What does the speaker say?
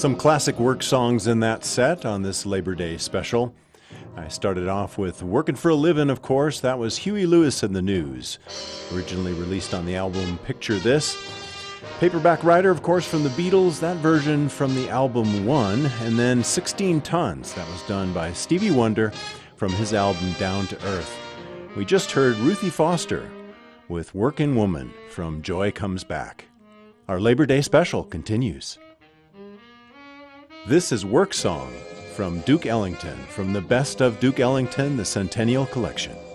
Some classic work songs in that set on this Labor Day special. I started off with Workin' for a Livin', of course. That was Huey Lewis and the News, originally released on the album Picture This. Paperback Writer, of course, from the Beatles, that version from the album One, and then 16 Tons, that was done by Stevie Wonder from his album Down to Earth. We just heard Ruthie Foster with Workin' Woman from Joy Comes Back. Our Labor Day special continues. This is Work Song from Duke Ellington, from the Best of Duke Ellington, the Centennial Collection.